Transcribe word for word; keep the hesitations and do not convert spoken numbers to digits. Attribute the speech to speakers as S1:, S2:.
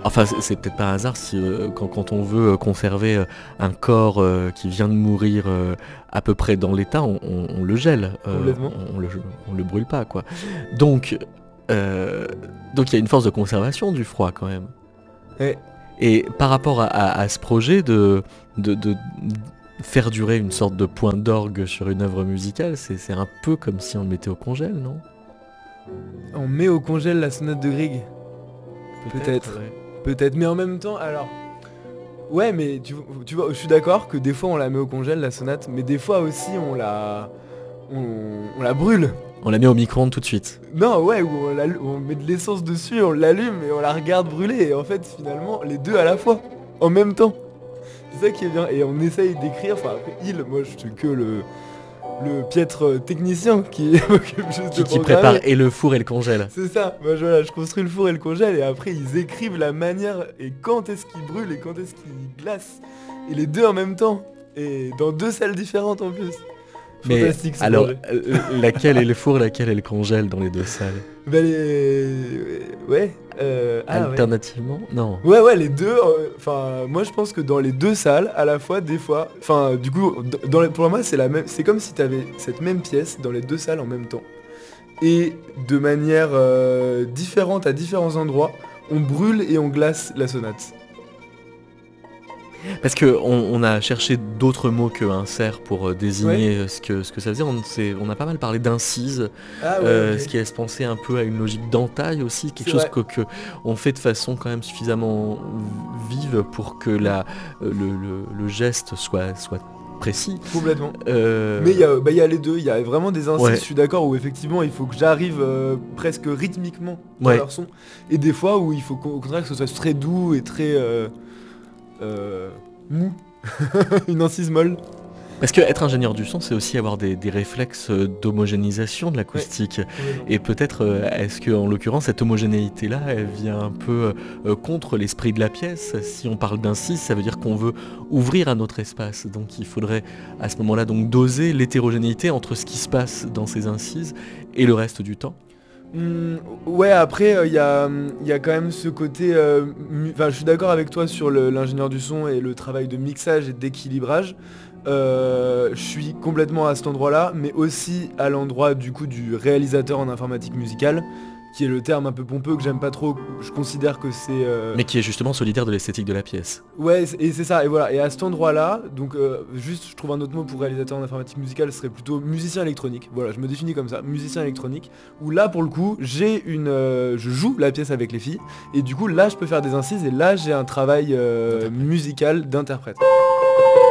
S1: Enfin, c'est, c'est peut-être pas un hasard si euh, quand, quand on veut euh, conserver euh, un corps euh, qui vient de mourir euh, à peu près dans l'état, on, on- on le gèle, euh,
S2: Complètement.
S1: on, on le, on le brûle pas, quoi. Donc, euh, donc il y a une force de conservation du froid quand même.
S2: Ouais.
S1: Et par rapport à, à- à ce projet de, de, de faire durer une sorte de point d'orgue sur une œuvre musicale, c'est, c'est un peu comme si on le mettait au congèle, non?
S2: On met au congèle la sonate de Grieg. Peut-être.
S1: ouais.
S2: Peut-être. Mais en même temps, alors. Ouais, mais tu, tu vois, je suis d'accord que des fois on la met au congèle, la sonate, mais des fois aussi on la. On, on la brûle.
S1: On la met au micro-ondes tout de suite.
S2: Non, ouais, où on, la- on met de l'essence dessus, on l'allume et on la regarde brûler. Et en fait, finalement, les deux à la fois, en même temps. C'est ça qui est bien. Et on essaye d'écrire, enfin, après, il, moi je suis que le, le piètre euh, technicien qui occupe juste
S1: Qui,
S2: de
S1: qui
S2: programmer.
S1: prépare et le four et le congèle.
S2: C'est ça, moi je, voilà, je construis le four et le congèle et après ils écrivent la manière et quand est-ce qu'ils brûlent et quand est-ce qu'ils glacent. Et les deux en même temps. Et dans deux salles différentes en plus.
S1: Mais
S2: Fantastique ce
S1: alors,
S2: projet.
S1: euh, laquelle est le four, laquelle est le congèle dans les deux salles?
S2: Bah les... Ouais. Euh... Ah ouais.
S1: Alternativement? Non.
S2: Ouais ouais les deux, euh, enfin moi je pense que dans les deux salles à la fois des fois, enfin du coup d- dans les- pour moi c'est la même, c'est comme si t'avais cette même pièce dans les deux salles en même temps. Et de manière euh, différente à différents endroits, on brûle et on glace la sonate.
S1: Parce que on, on a cherché d'autres mots que insert pour euh, désigner euh, ce que, ce que ça faisait. On, s'est- on a pas mal parlé d'incise,
S2: Ah ouais,
S1: euh,
S2: ok.
S1: ce qui laisse penser un peu à une logique d'entaille aussi, quelque
S2: C'est
S1: chose
S2: vrai.
S1: que, que on fait de façon quand même suffisamment vive pour que la, euh, le, le- le geste soit, soit précis.
S2: Complètement.
S1: Euh,
S2: Mais il y, a- bah, il y a les deux, il y a vraiment des incises,
S1: Ouais.
S2: je suis d'accord, où effectivement il faut que j'arrive euh, presque rythmiquement dans
S1: Ouais.
S2: leur son. Et des fois où il faut qu'au au contraire que ce soit très doux et très euh, euh, mou. Une incise molle.
S1: Parce que être ingénieur du son, c'est aussi avoir des, des réflexes euh, d'homogénéisation de l'acoustique. Et peut-être, euh, est-ce que en l'occurrence, cette homogénéité-là, elle vient un peu euh, contre l'esprit de la pièce. Si on parle d'incise, ça veut dire qu'on veut ouvrir un autre espace. Donc il faudrait à ce moment-là donc doser l'hétérogénéité entre ce qui se passe dans ces incises et le reste du temps.
S2: Hmm, ouais, après, il y, a, y a quand même ce côté... euh, mu- Enfin, je suis d'accord avec toi sur le- l'ingénieur du son et le travail de mixage et d'équilibrage. Euh, je suis complètement à cet endroit-là, mais aussi à l'endroit du coup du réalisateur en informatique musicale, qui est le terme un peu pompeux que j'aime pas trop. Je considère que c'est... euh,
S1: Mais qui est justement solidaire de l'esthétique de la pièce.
S2: Ouais, c'est- et c'est ça, et voilà. Et à cet endroit-là, donc euh, juste, je trouve un autre mot pour réalisateur en informatique musicale, ce serait plutôt musicien électronique. Voilà, je me définis comme ça, musicien électronique. Où là, pour le coup, j'ai une, euh, je joue la pièce avec les filles, et du coup, là, je peux faire des incises, et là, j'ai un travail euh, musical d'interprète.